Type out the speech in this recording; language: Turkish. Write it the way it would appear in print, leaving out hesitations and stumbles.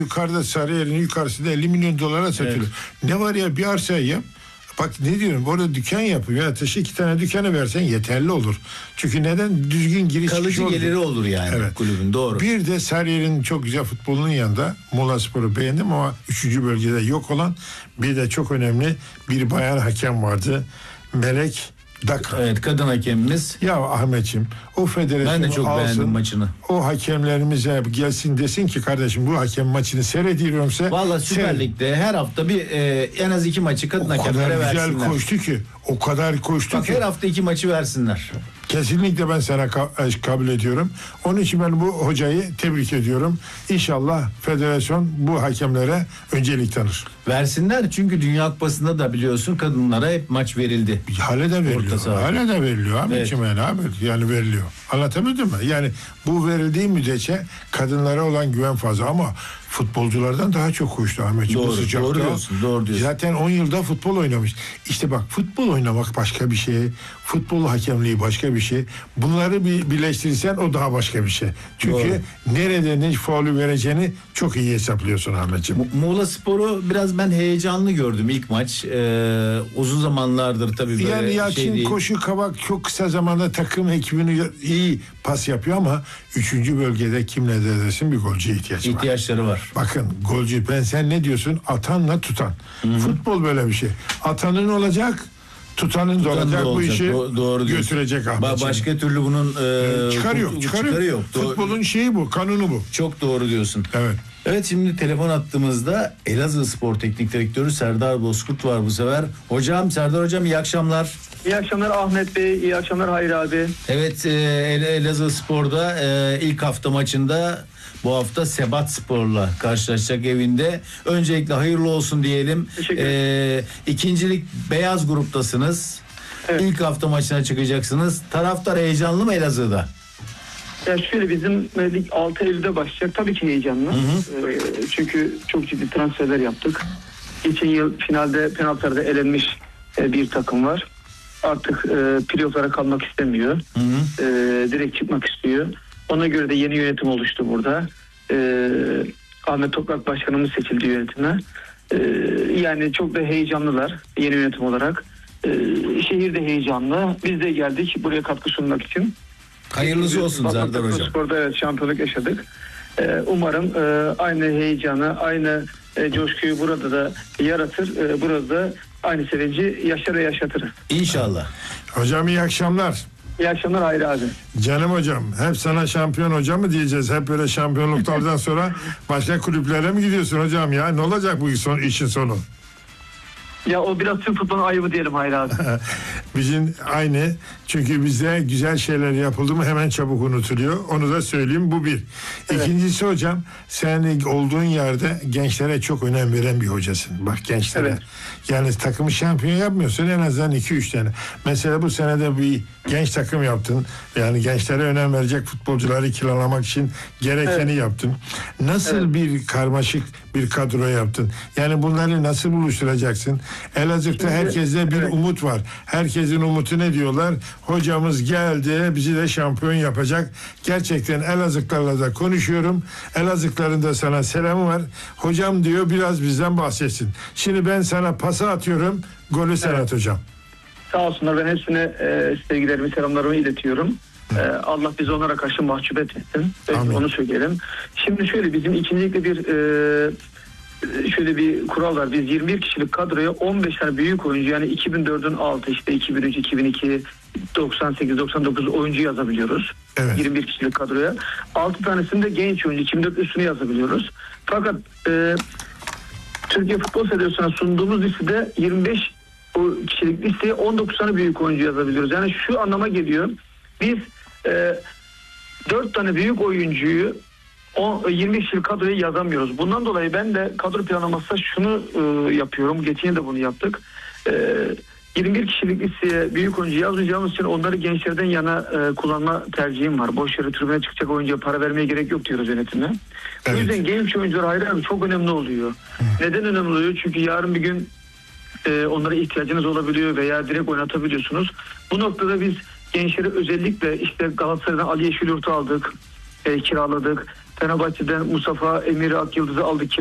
Yukarıda Sarıyer'in yukarısında 50 milyon dolara satılıyor. Evet. Ne var ya, bir arsa yap. Bak ne diyorum, orada dükkan yapıyor. Ya taşı 2 tane dükkanı versen yeterli olur. Çünkü neden? Düzgün giriş kalıcı geliri olur yani, evet, kulübün, doğru. Bir de Sarıyer'in çok güzel futbolunun yanında Muğlaspor'u beğendim ama 3. bölgede yok olan bir de çok önemli bir bayan hakem vardı. Melek Daka. Evet, kadın hakemimiz. Ya Ahmetciğim, o federasyon ben de çok beğendim maçını. O hakemlerimize gelsin, desin ki kardeşim bu hakem maçını seyrediyorumsa. Vallahi Süper Lig'de her hafta bir en az 2 maçı kadın hakemlere versinler. O kadar güzel koştu ki. O kadar koştu bak, ki. her hafta 2 maçı versinler. Kesinlikle ben sana kabul ediyorum. Onun için ben bu hocayı tebrik ediyorum. İnşallah federasyon bu hakemlere öncelik tanır. Versinler, çünkü Dünya Kupası'nda da biliyorsun kadınlara hep maç verildi. Hala da veriliyor. Hala da veriliyor. Ahmetciğim, evet. Yani veriliyor. Anlatabildim mi? Yani bu verildiği müddetçe kadınlara olan güven fazla ama futbolculardan daha çok koştu Ahmetciğim. Doğru diyorsun. Zaten 10 yılda futbol oynamış. İşte bak, futbol oynamak başka bir şey. Futbol hakemliği başka bir şey. Bunları birleştirirsen o daha başka bir şey. Çünkü nerede ne faulü vereceğini çok iyi hesaplıyorsun Ahmetciğim. Muğlaspor'u biraz ben heyecanlı gördüm ilk maç. Uzun zamanlardır tabii böyle yani Yalçın değil. Koşu Kabak çok kısa zamanda takım ekibini iyi pas yapıyor ama 3. bölgede kimle desin bir golcüye ihtiyaçları var. Bakın, golcü, sen ne diyorsun? Atanla tutan. Hı-hı. Futbol böyle bir şey. Atanın olacak, tutanın da olacak. Bu işi götürecek Ahmet. Başka türlü bunun çıkarı yok. Futbolun şeyi bu, kanunu bu. Çok doğru diyorsun. Evet. Evet, şimdi telefon attığımızda Elazığ Spor Teknik Direktörü Serdar Bozkurt var bu sefer. Serdar Hocam, iyi akşamlar. İyi akşamlar Ahmet Bey, iyi akşamlar Hayri abi. Evet, Elazığ Spor'da ilk hafta maçında bu hafta Sebat Spor'la karşılaşacak evinde. Öncelikle hayırlı olsun diyelim. İkincilik beyaz gruptasınız. Evet. İlk hafta maçına çıkacaksınız. Taraftar heyecanlı mı Elazığ'da? Ya şöyle, bizim lig 6 Eylül'de başlayacak. Tabii ki heyecanlı. Çünkü çok ciddi transferler yaptık. Geçen yıl finalde penaltılarda elenmiş bir takım var. Artık playoff'lara kalmak istemiyor. Direkt çıkmak istiyor. Ona göre de yeni yönetim oluştu burada. Ahmet Toprak Başkanımız seçildi yönetime. Yani çok da heyecanlılar yeni yönetim olarak. Şehir de heyecanlı. Biz de geldik buraya katkı sunmak için. Hayırlısı olsun Serdar Hocam. Spor'da şampiyonluk yaşadık. Umarım aynı heyecanı, aynı coşkuyu burada da yaratır. Burada da aynı sevinci yaşatır. İnşallah. Hocam, iyi akşamlar. İyi akşamlar Hayri abi. Canım hocam, hep sana şampiyon hocam mı diyeceğiz? Hep böyle şampiyonluklardan sonra başka kulüplere mi gidiyorsun hocam ya? Ne olacak bu işin sonu? Ya o biraz Türk futbolunun ayıbı diyelim Hayri abi. Bizim aynı. Çünkü bize güzel şeyler yapıldı mı hemen çabuk unutuluyor. Onu da söyleyeyim, bu bir. Evet. İkincisi hocam, sen olduğun yerde gençlere çok önem veren bir hocasın. Bak, gençlere. Evet. Yani takımı şampiyon yapmıyorsun, en azından 2-3 tane. Mesela bu senede bir genç takım yaptın. Yani gençlere önem verecek futbolcuları kiralamak için gerekeni yaptın. Nasıl bir karmaşık bir kadro yaptın? Yani bunları nasıl buluşturacaksın? Elazığ'da herkeste bir umut var. Herkesin umutu ne diyorlar? Hocamız geldi, bizi de şampiyon yapacak. Gerçekten Elazığlılarla da konuşuyorum. Elazığlıların da sana selamı var. Hocam diyor, biraz bizden bahsetsin. Şimdi ben sana pası atıyorum. Golü sen at hocam. Sağ olsunlar, ben hepsine sevgilerimi, selamlarımı iletiyorum. Allah bizi onlara karşı mahcup etmesin. Onu söyleyelim. Şimdi şöyle, bizim ikincilikle şöyle bir kural var. Biz 21 kişilik kadroya 15 tane büyük oyuncu, yani 2004'ün altı, işte 2003, 2002, 98, 99 oyuncu yazabiliyoruz. Evet. 21 kişilik kadroya. 6 tanesinde genç oyuncu, 2004 üstünü yazabiliyoruz. Fakat Türkiye Futbol Federasyonu'na sunduğumuz listede 25 kişilik listeye 19 tane büyük oyuncu yazabiliyoruz. Yani şu anlama geliyor. Biz 4 tane büyük oyuncuyu 20 kişilik kadroya yazamıyoruz. Bundan dolayı ben de kadro planlamasında şunu yapıyorum. Geçen de bunu yaptık. 21 kişilik listeye büyük oyuncu yazmayacağımız için onları gençlerden yana kullanma tercihim var. Boş yere tribüne çıkacak oyuncuya para vermeye gerek yok diyoruz yönetime. Evet. O yüzden genç oyuncular Hayri çok önemli oluyor. Neden önemli oluyor? Çünkü yarın bir gün onlara ihtiyacınız olabiliyor veya direkt oynatabiliyorsunuz. Bu noktada biz gençleri özellikle işte Galatasaray'dan Ali Yeşilyurt'u aldık, kiraladık. Fenerbahçe'den Mustafa Emir Akyıldız'ı aldık.